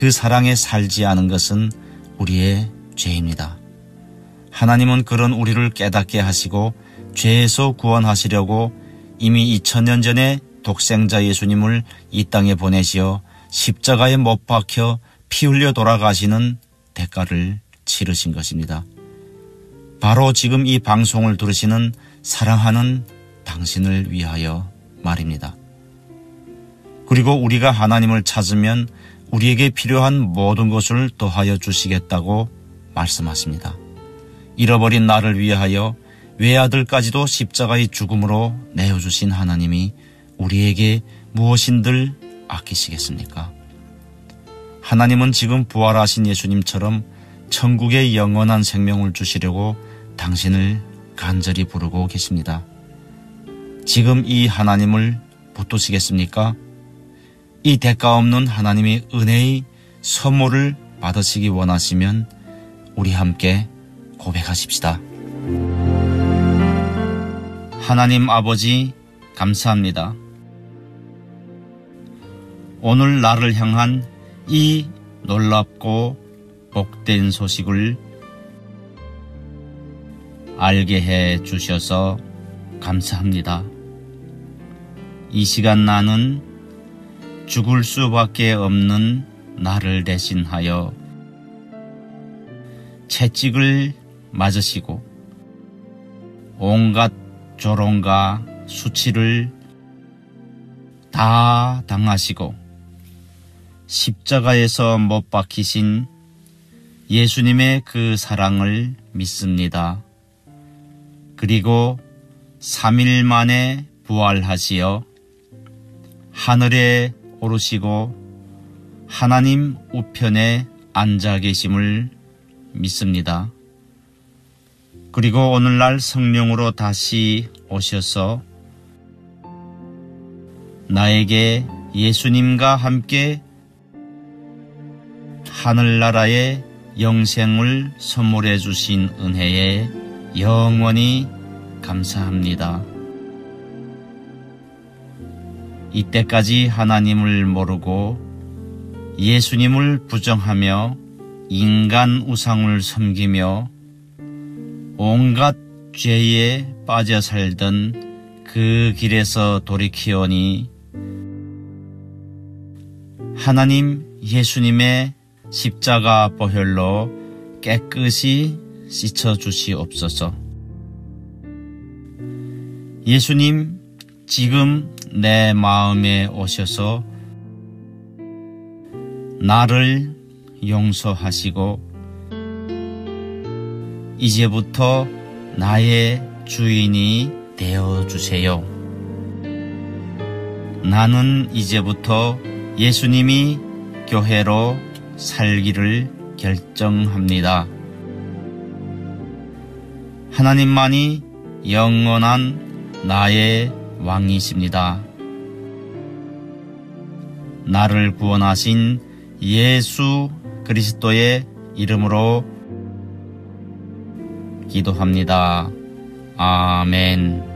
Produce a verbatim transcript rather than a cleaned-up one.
그 사랑에 살지 않은 것은 우리의 죄입니다. 하나님은 그런 우리를 깨닫게 하시고 죄에서 구원하시려고 이미 이천 년 전에 독생자 예수님을 이 땅에 보내시어 십자가에 못 박혀 피 흘려 돌아가시는 대가를 치르신 것입니다. 바로 지금 이 방송을 들으시는 사랑하는 당신을 위하여 말입니다. 그리고 우리가 하나님을 찾으면 우리에게 필요한 모든 것을 더하여 주시겠다고 말씀하십니다. 잃어버린 나를 위하여 외아들까지도 십자가의 죽음으로 내어주신 하나님이 우리에게 무엇인들 아끼시겠습니까? 하나님은 지금 부활하신 예수님처럼 천국의 영원한 생명을 주시려고 당신을 간절히 부르고 계십니다. 지금 이 하나님을 붙드시겠습니까? 이 대가 없는 하나님의 은혜의 선물을 받으시기 원하시면 우리 함께 고백하십시다. 하나님 아버지, 감사합니다. 오늘 나를 향한 이 놀랍고 복된 소식을 알게 해 주셔서 감사합니다. 이 시간 나는 죽을 수밖에 없는 나를 대신하여 채찍을 맞으시고 온갖 조롱과 수치를 다 당하시고 십자가에서 못 박히신 예수님의 그 사랑을 믿습니다. 그리고 삼 일 만에 부활하시어 하늘에 오르시고 하나님 우편에 앉아 계심을 믿습니다. 그리고 오늘날 성령으로 다시 오셔서 나에게 예수님과 함께 하늘나라의 영생을 선물해 주신 은혜에 영원히 감사합니다. 이때까지 하나님을 모르고 예수님을 부정하며 인간 우상을 섬기며 온갖 죄에 빠져 살던 그 길에서 돌이키오니 하나님 예수님의 십자가 보혈로 깨끗이 씻어주시옵소서. 예수님, 지금 내 마음에 오셔서 나를 용서하시고 이제부터 나의 주인이 되어주세요. 나는 이제부터 예수님이 교회로 살기를 결정합니다. 하나님만이 영원한 나의 왕이십니다. 나를 구원하신 예수 그리스도의 이름으로 기도합니다. 아멘.